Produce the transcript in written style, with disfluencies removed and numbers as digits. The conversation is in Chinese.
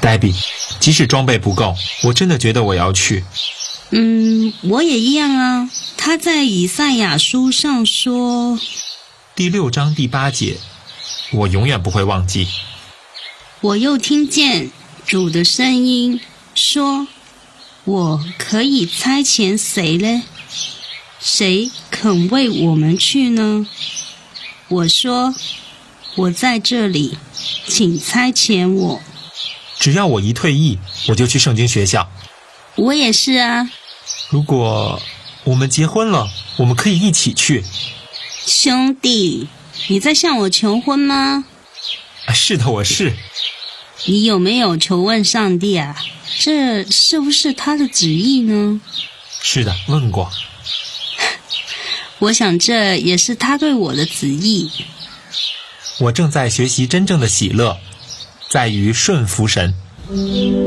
黛比，即使装备不够，我真的觉得我要去。 我也一样啊。他在以赛亚书上说， 第6章第8节，我永远不会忘记。 我又听见主的声音说，我可以差遣谁呢？谁肯为我们去呢？我说，我在这里，请差遣我。 只要我一退役，我就去圣经学校。 我也是啊。 如果我们结婚了，我们可以一起去。 兄弟，你在向我求婚吗？ 是的，我是。 你有没有求问上帝啊？这是不是他的旨意呢？ 是的，问过。 我想这也是他对我的旨意。 我正在学习真正的喜乐，在于顺服神。